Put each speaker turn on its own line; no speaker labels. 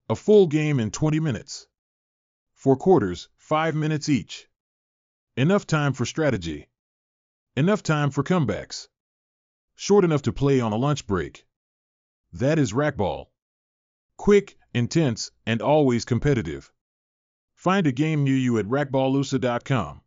A full game in 20 minutes. 4 quarters, 5 minutes each. Enough time for strategy. Enough time for comebacks. Short enough to play on a lunch break. That is racquetball. Quick, intense, and always competitive. Find a game near you at racquetballusa.com.